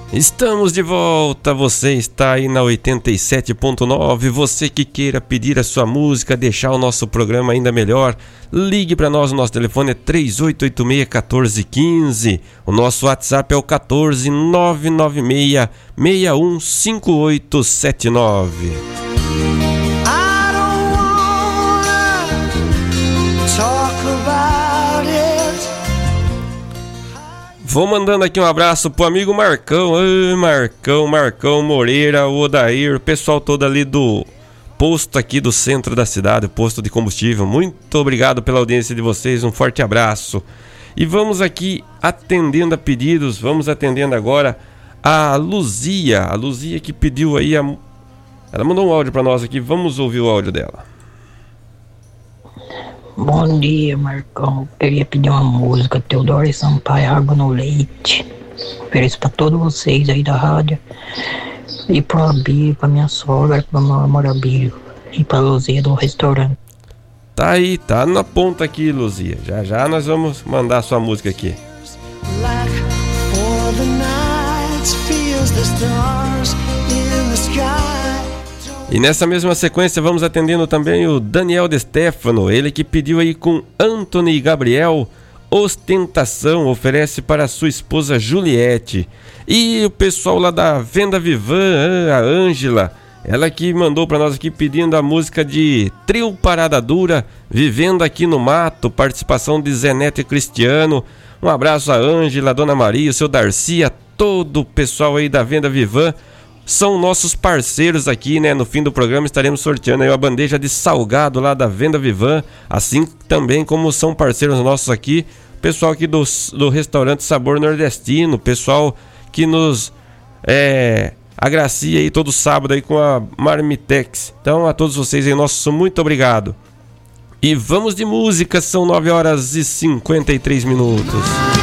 Estamos de volta, você está aí na 87.9, você que queira pedir a sua música, deixar o nosso programa ainda melhor, ligue para nós, o nosso telefone é 3886-1415, o nosso WhatsApp é o 14996-615879. Vou mandando aqui um abraço pro amigo Marcão. Ai, Marcão Moreira, o Odair, o pessoal todo ali do posto aqui do centro da cidade, o posto de combustível. Muito obrigado pela audiência de vocês, um forte abraço. E vamos aqui atendendo a pedidos, vamos atendendo agora a Luzia que pediu aí, ela mandou um áudio pra nós aqui, vamos ouvir o áudio dela. Bom dia, Marcão. Eu queria pedir uma música, Teodoro e Sampaio, Água no Leite. Ofereço pra todos vocês aí da rádio. E pro Abílio, pra minha sogra, pro meu amor Abílio. E pra Luzia do restaurante. Tá aí, tá na ponta aqui, Luzia. Já nós vamos mandar a sua música aqui. E nessa mesma sequência vamos atendendo também o Daniel De Stefano, ele que pediu aí com Anthony e Gabriel, Ostentação, oferece para sua esposa Juliette. E o pessoal lá da Venda Vivan, a Ângela, ela que mandou para nós aqui pedindo a música de Trio Parada Dura, Vivendo Aqui no Mato, participação de Zé Neto e Cristiano. Um abraço a Ângela, a Dona Maria, o seu Darcy, a todo o pessoal aí da Venda Vivan. São nossos parceiros aqui, né? No fim do programa estaremos sorteando aí uma bandeja de salgado lá da Venda Vivan, assim também como são parceiros nossos aqui, pessoal aqui do restaurante Sabor Nordestino, pessoal que nos agracia aí todo sábado aí com a Marmitex. Então a todos vocês aí, nosso muito obrigado. E vamos de música, são 9 horas e 53 minutos.